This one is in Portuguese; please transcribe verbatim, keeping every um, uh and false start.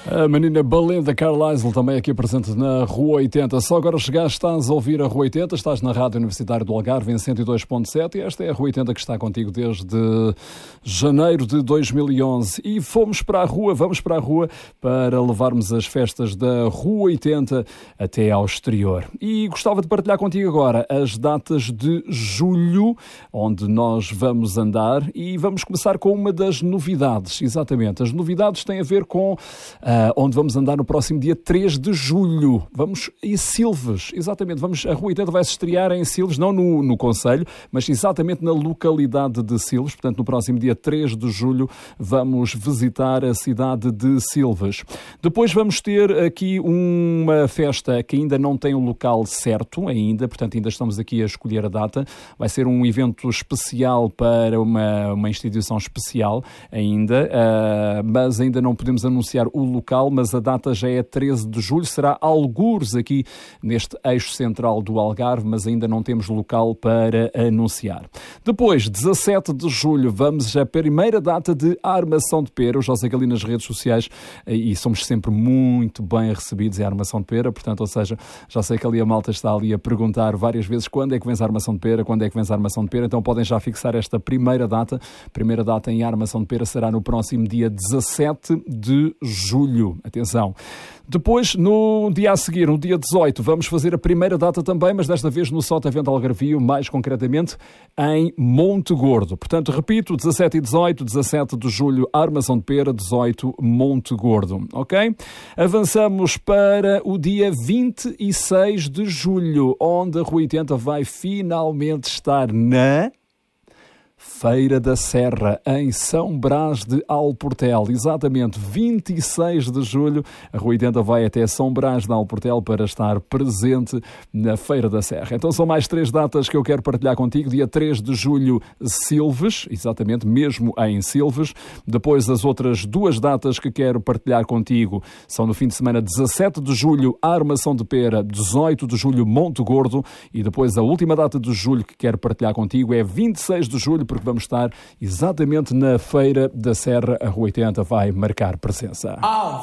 A menina Belinda Carlisle também aqui presente na Rua oitenta. Só agora chegaste, estás a ouvir a Rua oitenta, estás na Rádio Universitária do Algarve em cento e dois ponto sete e esta é a Rua oitenta que está contigo desde janeiro de dois mil e onze. E fomos para a rua, vamos para a rua para levarmos as festas da Rua oitenta até ao exterior. E gostava de partilhar contigo agora as datas de julho, onde nós vamos andar e vamos começar com uma das novidades, exatamente. As novidades têm a ver com uh, onde vamos andar no próximo dia três de julho. Vamos em Silves, exatamente. Vamos, a Rua oitenta vai se estrear em Silves, não no, no concelho, mas exatamente na localidade de Silves. Portanto, no próximo dia três de julho vamos visitar a cidade de Silves. Depois vamos ter aqui uma festa que ainda não tem o local certo ainda, portanto ainda estamos aqui a escolher a data. Vai ser um evento especial para uma, uma instituição especial ainda, uh, mas ainda não podemos anunciar o local. Mas a data já é treze de julho, será algures aqui neste eixo central do Algarve, mas ainda não temos local para anunciar. Depois, dezassete de julho, vamos à primeira data de Armação de Pera. Eu já sei que ali nas redes sociais, e somos sempre muito bem recebidos em Armação de Pera, portanto, ou seja, já sei que ali a malta está ali a perguntar várias vezes quando é que vens a Armação de Pera, quando é que vens a Armação de Pera, então podem já fixar esta primeira data. Primeira data em Armação de Pera será no próximo dia dezassete de julho. Atenção. Depois, no dia a seguir, no dia dezoito, vamos fazer a primeira data também, mas desta vez no Sotavento Algarvio, mais concretamente em Monte Gordo. Portanto, repito, dezassete e dezoito, dezassete de julho, Armação de Pera, dezoito, Monte Gordo. Ok? Avançamos para o dia vinte e seis de julho, onde a Rua oitenta vai finalmente estar na Feira da Serra, em São Brás de Alportel. Exatamente, vinte e seis de julho, a Rua oitenta vai até São Brás de Alportel para estar presente na Feira da Serra. Então são mais três datas que eu quero partilhar contigo. Dia três de julho, Silves, exatamente, mesmo em Silves. Depois as outras duas datas que quero partilhar contigo são no fim de semana, dezassete de julho, Armação de Pera, dezoito de julho, Monte Gordo. E depois a última data de julho que quero partilhar contigo é vinte e seis de julho, porque vamos estar exatamente na Feira da Serra. A Rua oitenta vai marcar presença. Ao